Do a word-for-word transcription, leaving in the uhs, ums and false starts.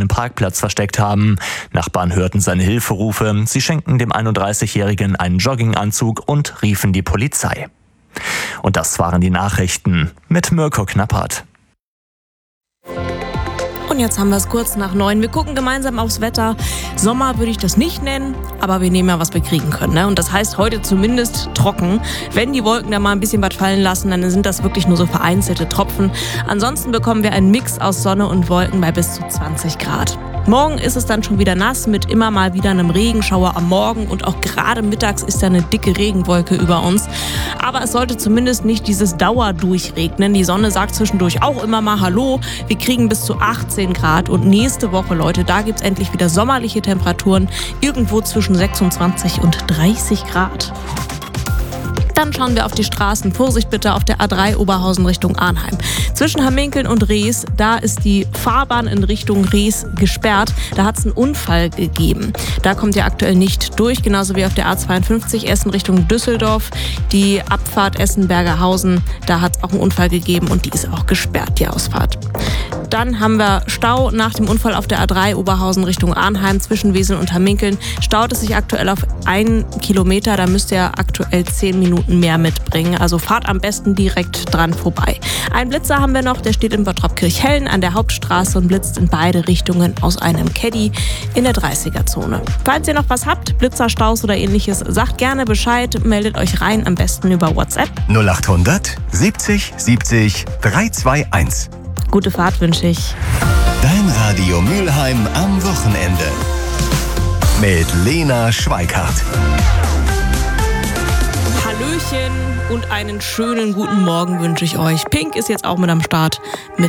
einem Parkplatz versteckt haben. Nachbarn hörten seine Hilferufe. Sie schenkten dem einunddreißigjährigen einen Jogginganzug und riefen die Polizei. Und das waren die Nachrichten mit Mirko Knappert. Und jetzt haben wir es kurz nach neun. Wir gucken gemeinsam aufs Wetter. Sommer würde ich das nicht nennen, aber wir nehmen ja, was wir kriegen können. Ne? Und das heißt heute zumindest trocken. Wenn die Wolken da mal ein bisschen was fallen lassen, dann sind das wirklich nur so vereinzelte Tropfen. Ansonsten bekommen wir einen Mix aus Sonne und Wolken bei bis zu zwanzig Grad. Morgen ist es dann schon wieder nass mit immer mal wieder einem Regenschauer am Morgen und auch gerade mittags ist da eine dicke Regenwolke über uns. Aber es sollte zumindest nicht dieses Dauerdurchregnen. Die Sonne sagt zwischendurch auch immer mal Hallo. Wir kriegen bis zu achtzehn Grad und nächste Woche, Leute, da gibt's endlich wieder sommerliche Temperaturen, irgendwo zwischen sechsundzwanzig und dreißig Grad. Dann schauen wir auf die Straßen. Vorsicht bitte auf der A drei Oberhausen Richtung Arnheim. Zwischen Hamminkeln und Rees, da ist die Fahrbahn in Richtung Rees gesperrt. Da hat es einen Unfall gegeben. Da kommt ihr aktuell nicht durch, genauso wie auf der A zweiundfünfzig Essen Richtung Düsseldorf. Die Abfahrt Essen-Bergerhausen, da hat es auch einen Unfall gegeben und die ist auch gesperrt, die Ausfahrt. Dann haben wir Stau nach dem Unfall auf der A drei Oberhausen Richtung Arnheim zwischen Wesel und Hamminkeln. Staut es sich aktuell auf einen Kilometer, da müsst ihr aktuell zehn Minuten mehr mitbringen. Also fahrt am besten direkt dran vorbei. Einen Blitzer haben wir noch, der steht in Bottrop-Kirchhellen an der Hauptstraße und blitzt in beide Richtungen aus einem Caddy in der dreißiger-Zone. Falls ihr noch was habt, Blitzer, Staus oder ähnliches, sagt gerne Bescheid, meldet euch rein, am besten über WhatsApp. null achthundert siebzig siebzig dreihunderteinundzwanzig. Gute Fahrt wünsche ich. Dein Radio Mülheim am Wochenende. Mit Lena Schweikart. Hallöchen und einen schönen guten Morgen wünsche ich euch. Pink ist jetzt auch mit am Start mit